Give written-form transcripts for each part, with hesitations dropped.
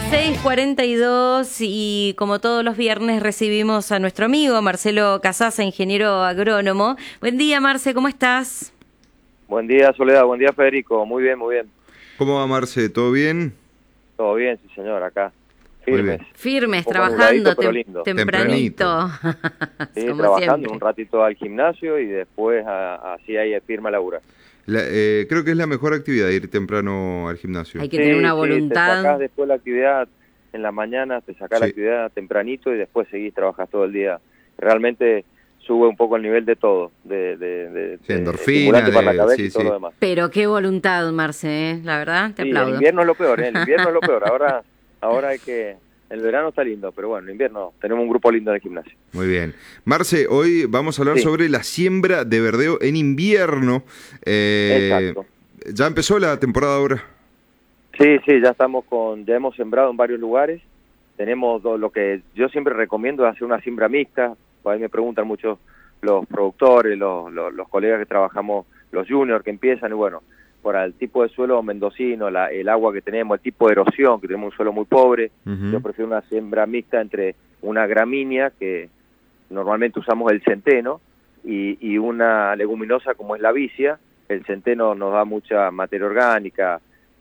6:42 y como todos los viernes recibimos a nuestro amigo Marcelo Casasa, ingeniero agrónomo. Buen día, Marce, ¿cómo estás? Buen día, Soledad. Buen día, Federico. Muy bien, muy bien. ¿Cómo va, Marce? ¿Todo bien? Todo bien, sí, señor, acá. Muy Firmes. bien. Firmes, Un poco trabajando nubladito, pero lindo. tempranito. Sí, Como trabajando siempre. un ratito al gimnasio y después así ahí firma labura. Creo que es la mejor actividad ir temprano al gimnasio. Hay que tener una Sí, te voluntad. sacás después la actividad en la mañana, te sacás la Sí. actividad tempranito y después seguís, trabajás todo el día. Realmente sube un poco el nivel de todo, de Sí, estimulante endorfinas, para la cabeza sí, y todo sí. lo demás. Pero qué voluntad, Marce, ¿eh? La verdad, te Sí, el aplaudo. invierno es lo peor, ¿eh? El invierno es lo peor. Ahora hay que... El verano está lindo, pero bueno, el invierno tenemos un grupo lindo en el gimnasio. Muy bien. Marce, hoy vamos a hablar Sí. sobre la siembra de verdeo en invierno. Exacto. ¿Ya empezó la temporada ahora? Sí, ya ya hemos sembrado en varios lugares. Tenemos lo que yo siempre recomiendo es hacer una siembra mixta. Por ahí me preguntan mucho los productores, los colegas que trabajamos, los juniors que empiezan, y bueno, por el tipo de suelo mendocino, el agua que tenemos, el tipo de erosión, que tenemos un suelo muy pobre, yo prefiero una siembra mixta entre una gramínea, que normalmente usamos el centeno, y una leguminosa como es la vicia. El centeno nos da mucha materia orgánica,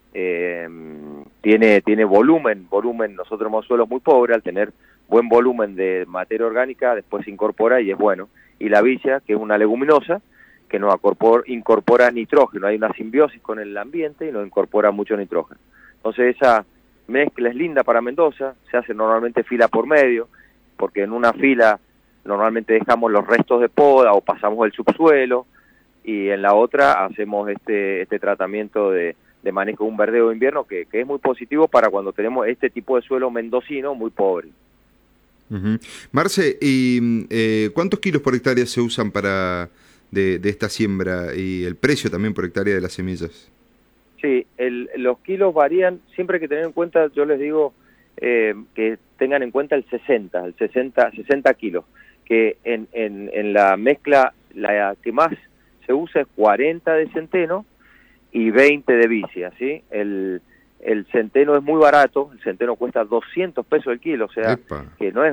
tiene volumen, nosotros tenemos suelos muy pobres, al tener buen volumen de materia orgánica después se incorpora y es bueno. Y la vicia, que es una leguminosa, que nos incorpora nitrógeno, hay una simbiosis con el ambiente y nos incorpora mucho nitrógeno. Entonces esa mezcla es linda para Mendoza, se hace normalmente fila por medio, porque en una fila normalmente dejamos los restos de poda o pasamos el subsuelo, y en la otra hacemos este tratamiento de manejo de un verdeo de invierno que es muy positivo para cuando tenemos este tipo de suelo mendocino muy pobre. Marce, ¿y cuántos kilos por hectárea se usan de esta siembra y el precio también por hectárea de las semillas? Sí, los kilos varían, siempre hay que tener en cuenta, yo les digo que tengan en cuenta el 60 kilos, que en la mezcla la que más se usa es 40 de centeno y 20 de vicia, ¿sí? El centeno es muy barato, el centeno cuesta 200 pesos el kilo, o sea, Epa. que no es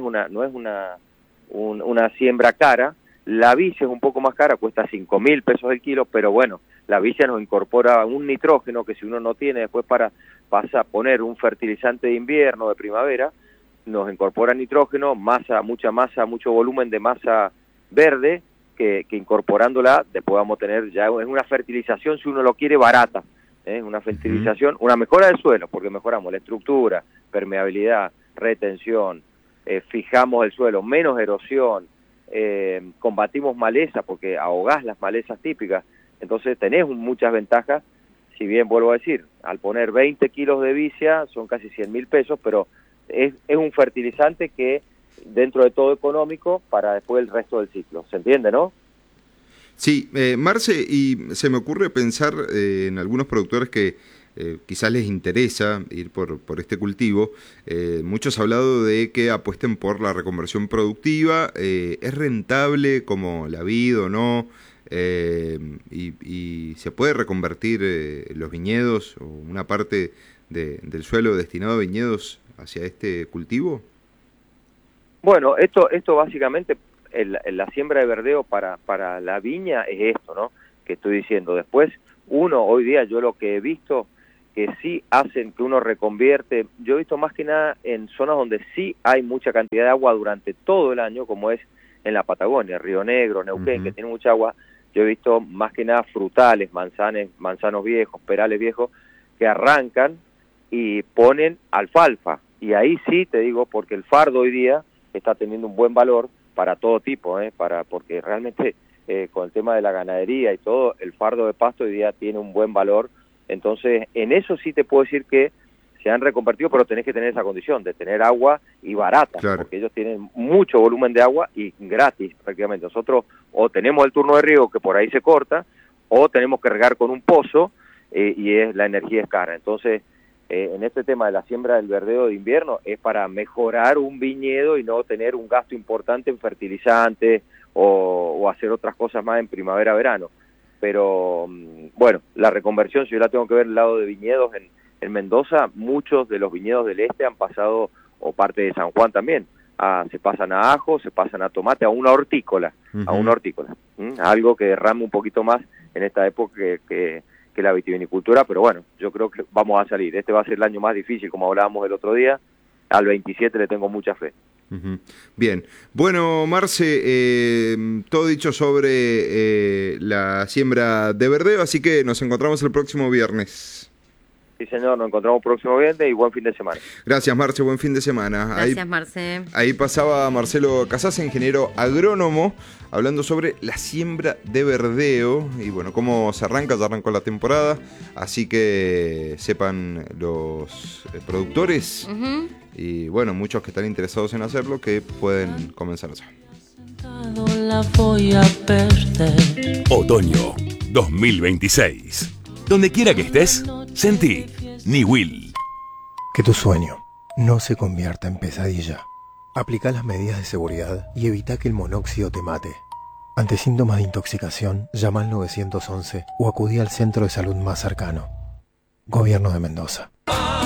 una siembra cara. La vicia es un poco más cara, cuesta 5.000 pesos el kilo, pero bueno, la vicia nos incorpora un nitrógeno que si uno no tiene después pasa a poner un fertilizante de invierno, de primavera, nos incorpora nitrógeno, mucha masa, mucho volumen de masa verde, que incorporándola después vamos a tener ya es una fertilización, si uno lo quiere, barata, una fertilización, una mejora del suelo, porque mejoramos la estructura, permeabilidad, retención, fijamos el suelo, menos erosión, combatimos malezas, porque ahogás las malezas típicas, entonces tenés muchas ventajas. Si bien vuelvo a decir, al poner 20 kilos de vicia son casi 100.000 pesos, pero es un fertilizante que dentro de todo económico para después el resto del ciclo. ¿Se entiende, no? Sí, Marce, y se me ocurre pensar en algunos productores que quizás les interesa ir por este cultivo. Muchos han hablado de que apuesten por la reconversión productiva. ¿Es rentable como la vid o no? Y ¿se puede reconvertir los viñedos o una parte del suelo destinado a viñedos hacia este cultivo? Bueno, esto básicamente, la siembra de verdeo para la viña es esto, ¿no? Que estoy diciendo. Después, hoy día yo lo que he visto, que sí hacen que uno reconvierte, yo he visto más que nada en zonas donde sí hay mucha cantidad de agua durante todo el año, como es en la Patagonia, Río Negro, Neuquén, que tiene mucha agua. Yo he visto más que nada frutales, manzanos viejos, perales viejos, que arrancan y ponen alfalfa. Y ahí sí te digo, porque el fardo hoy día está teniendo un buen valor para todo tipo, porque realmente con el tema de la ganadería y todo, el fardo de pasto hoy día tiene un buen valor. Entonces, en eso sí te puedo decir que se han reconvertido, pero tenés que tener esa condición de tener agua y barata, Claro. porque ellos tienen mucho volumen de agua y gratis prácticamente. Nosotros o tenemos el turno de riego que por ahí se corta, o tenemos que regar con un pozo la energía es cara. Entonces, en este tema de la siembra del verdeo de invierno es para mejorar un viñedo y no tener un gasto importante en fertilizantes o hacer otras cosas más en primavera-verano. Pero bueno, la reconversión, si yo la tengo que ver del lado de viñedos en en Mendoza muchos de los viñedos del este han pasado, o parte de San Juan también, se pasan a ajo, se pasan a tomate, a una hortícola, algo que derrame un poquito más en esta época que la vitivinicultura, pero bueno, yo creo que vamos a salir. Este va a ser el año más difícil, como hablábamos el otro día. Al 27 le tengo mucha fe. Bien, bueno, Marce, todo dicho sobre la siembra de verdeo, así que nos encontramos el próximo viernes. Sí, señor, nos encontramos el próximo viernes y buen fin de semana. Gracias, Marce, buen fin de semana. Gracias, Marce. Ahí pasaba Marcelo Casasa, ingeniero agrónomo, hablando sobre la siembra de verdeo y bueno, cómo se arranca, ya arrancó la temporada, así que sepan los productores y bueno, muchos que están interesados en hacerlo, que pueden comenzar ya. Otoño 2026. Donde quiera que estés, sentí Niwil. Que tu sueño no se convierta en pesadilla. Aplica las medidas de seguridad y evita que el monóxido te mate. Ante síntomas de intoxicación, llama al 911 o acudí al centro de salud más cercano. Gobierno de Mendoza.